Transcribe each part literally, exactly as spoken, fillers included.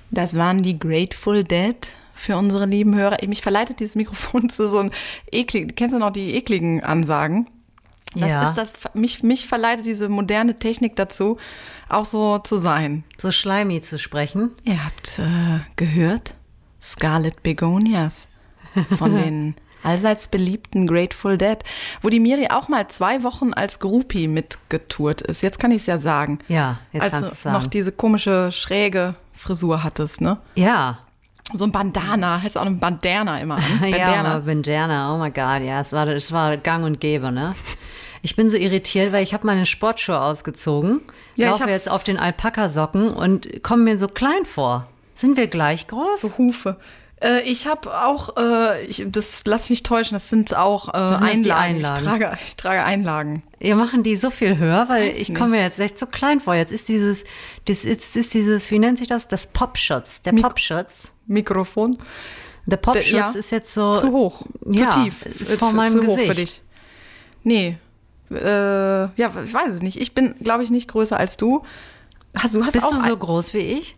Das waren die Grateful Dead für unsere lieben Hörer. Mich verleitet dieses Mikrofon zu so einem ekligen, kennst du noch die ekligen Ansagen? Das ja. ist das, mich, mich verleitet diese moderne Technik dazu, auch so zu sein. So schleimig zu sprechen. Ihr habt äh, gehört, Scarlet Begonias von den allseits beliebten Grateful Dead, wo die Miri auch mal zwei Wochen als Groupie mitgetourt ist. Jetzt kann ich es ja sagen. Ja, jetzt als kannst du es du sagen. noch diese komische, schräge Frisur hattest, ne? Ja. So ein Bandana, hättest auch eine Bandana immer an. Ja, Bandana. Bandana, oh my God, ja, es war, es war gang und gäbe, ne? Ich bin so irritiert, weil ich habe meine Sportschuhe ausgezogen, Ja, ich laufe hab's- jetzt auf den Alpaka-Socken und komme mir so klein vor. Sind wir gleich groß? So Hufe. Äh, ich habe auch, äh, ich, das lass mich nicht täuschen, das sind auch äh, sind das Einlagen. die Einlagen? Ich, trage, ich trage Einlagen. Wir machen die so viel höher, weil Weiß ich nicht. komme mir jetzt echt so klein vor. Jetzt ist dieses, das ist, ist dieses, wie nennt sich das? Das Popschutz. Der Mik- Popschutz. Mikrofon. Der Popschutz ja. ist jetzt so. Zu hoch, ja, zu tief. Ist vor Äh, meinem zu Gesicht. hoch für dich. Nee. Äh, ja, ich weiß es nicht. Ich bin, glaube ich, nicht größer als du. Hast, du hast Bist auch du so ein, groß wie ich?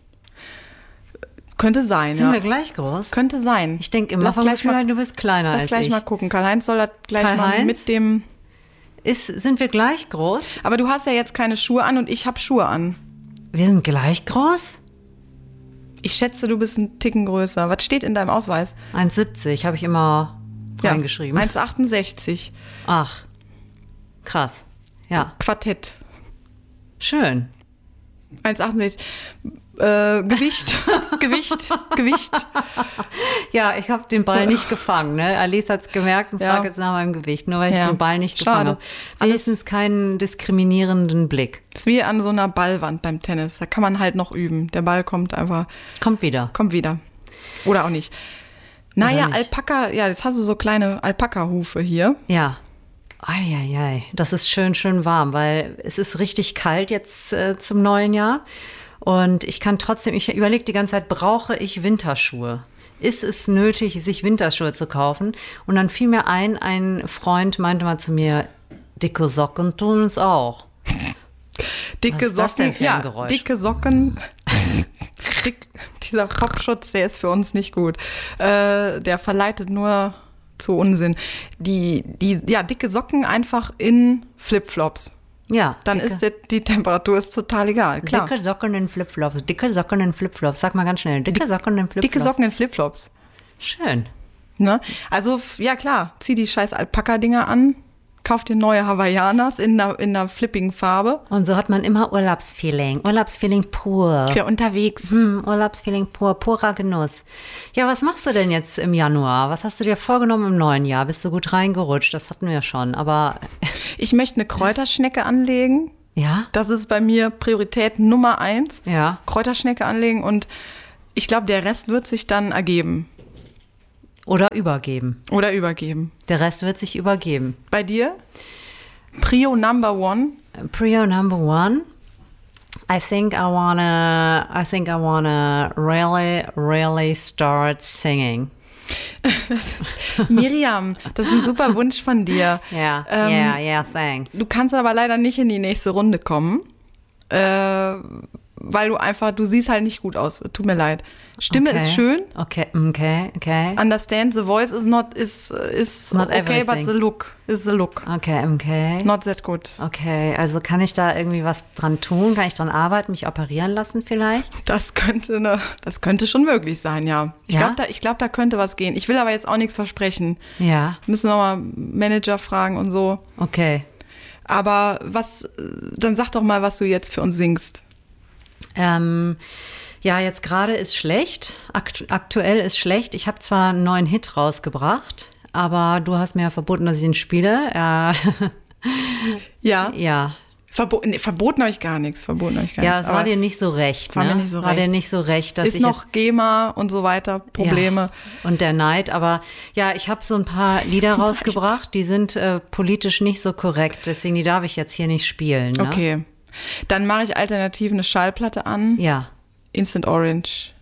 könnte sein, Sind ja. wir gleich groß? Könnte sein. Ich denke immer Lass vom gleich Gefühl, mal, du bist kleiner lass als gleich ich. mal gucken. Karl-Heinz soll das gleich mal Karl-Heinz? mit dem... Ist, sind wir gleich groß? Aber du hast ja jetzt keine Schuhe an und ich habe Schuhe an. Wir sind gleich groß? Ich schätze, du bist ein Ticken größer. Was steht in deinem Ausweis? eins Komma siebzig habe ich immer reingeschrieben. eins Komma achtundsechzig. Ach, krass. Ja, Quartett. schön. eins Komma achtundsechzig. Äh, Gewicht. Gewicht. Gewicht. Ja, ich habe den Ball nicht gefangen. Ne? Alice hat es gemerkt und Ja. fragt jetzt nach meinem Gewicht, nur weil ich Ja. den Ball nicht Schade. gefangen habe. Wenigstens keinen diskriminierenden Blick. Das ist wie an so einer Ballwand beim Tennis. Da kann man halt noch üben. Der Ball kommt einfach, Kommt wieder. kommt wieder. Oder auch nicht. Naja, nicht. Alpaka, ja, jetzt hast du so kleine Alpaka-Hufe hier. Ja. Eieiei, das ist schön, schön warm, weil es ist richtig kalt jetzt äh, zum neuen Jahr. Und ich kann trotzdem, ich überlege die ganze Zeit, brauche ich Winterschuhe? Ist es nötig, sich Winterschuhe zu kaufen? Und dann fiel mir ein, ein Freund meinte mal zu mir, dicke Socken tun es auch. Dicke Was ist das Socken, denn für ja, ein Geräusch? dicke Socken. Dick, dieser Popschutz, der ist für uns nicht gut. Äh, der verleitet nur zu Unsinn. Die, die, ja, dicke Socken einfach in Flipflops. Ja, Dann dicke, ist der, die Temperatur ist total egal, klar. dicke Socken in Flipflops, dicke Socken in Flipflops. Sag mal ganz schnell, dicke Socken in Flipflops. Dicke Socken in Flipflops. Schön. Ne? Also, f- ja klar, zieh die scheiß Alpaka-Dinger an, kauf dir neue Hawaiianas in einer, in einer flippigen Farbe. Und so hat man immer Urlaubsfeeling, Urlaubsfeeling pur. Für unterwegs. Hm, Urlaubsfeeling pur, purer Genuss. Ja, was machst du denn jetzt im Januar? Was hast du dir vorgenommen im neuen Jahr? Bist du gut reingerutscht? Das hatten wir schon, aber Ich möchte eine Kräuterschnecke anlegen. ja, Das ist bei mir Priorität Nummer eins. ja. Kräuterschnecke anlegen und ich glaube, der Rest wird sich dann ergeben Oder übergeben. oder übergeben. Der Rest wird sich übergeben. Bei dir? Prio Number One? Prio number one. I think I wanna, I think I wanna really, really start singing. Miriam, das ist ein super Wunsch von dir. Ja, Ähm, yeah, yeah, thanks. Du kannst aber leider nicht in die nächste Runde kommen, äh, weil du einfach, du siehst halt nicht gut aus. Tut mir leid. Stimme Okay. ist schön. Okay, okay, okay. Understand the voice is not is is Not okay, but everything. the look is the look. Okay, okay. Not that good. Okay, also kann ich da irgendwie was dran tun? Kann ich dran arbeiten, mich operieren lassen vielleicht? Das könnte ne, das könnte schon möglich sein, ja. Ich Ja? glaube, da, ich glaube, da könnte was gehen. Ich will aber jetzt auch nichts versprechen. Ja, Müssen nochmal Manager fragen und so. okay. Aber was, äh, dann sag doch mal, was du jetzt für uns singst. Ähm, ja, jetzt gerade ist schlecht. Akt aktuell ist schlecht. Ich habe zwar einen neuen Hit rausgebracht, aber du hast mir ja verboten, dass ich ihn spiele. Äh, Ja. ja, Verbo nee, verboten habe ich gar nichts. Verboten habe ich gar ja, nichts. es war aber dir nicht so recht. war ne? mir nicht so war dir recht. nicht so recht, dass ist ich noch GEMA und so weiter Probleme. Ja, und der Neid, aber ja, ich habe so ein paar Lieder rausgebracht, die sind äh, politisch nicht so korrekt, deswegen die darf ich jetzt hier nicht spielen. Ne? Okay. Dann mache ich alternativ eine Schallplatte an. Ja, Instant Orange.